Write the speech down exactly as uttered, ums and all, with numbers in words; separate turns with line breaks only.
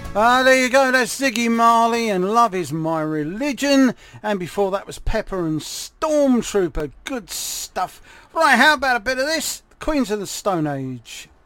Ah, there you go, that's Ziggy Marley and Love Is My Religion. And before that was Pepper and Stormtrooper. Good stuff. Right, how about a bit of this? The Queens of the Stone Age.